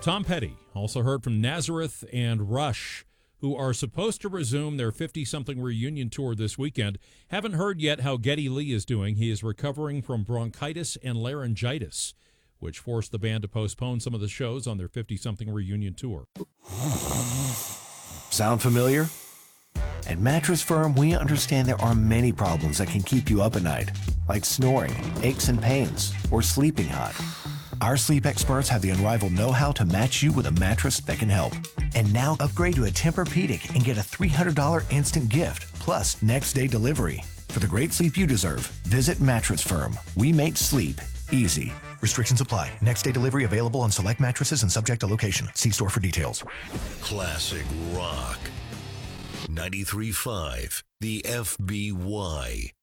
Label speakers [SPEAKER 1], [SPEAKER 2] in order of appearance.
[SPEAKER 1] Tom Petty. Also heard from Nazareth and Rush, who are supposed to resume their 50-something reunion tour this weekend. Haven't heard yet how Geddy Lee is doing. He is recovering from bronchitis and laryngitis, which forced the band to postpone some of the shows on their 50-something reunion tour.
[SPEAKER 2] Sound familiar? At Mattress Firm, we understand there are many problems that can keep you up at night, like snoring, aches and pains, or sleeping hot. Our sleep experts have the unrivaled know-how to match you with a mattress that can help. And now upgrade to a Tempur-Pedic and get a $300 instant gift, plus next-day delivery. For the great sleep you deserve, visit Mattress Firm. We make sleep easy. Restrictions apply. Next-day delivery available on select mattresses and subject to location. See store for details.
[SPEAKER 3] Classic rock. 93.5, the FBY.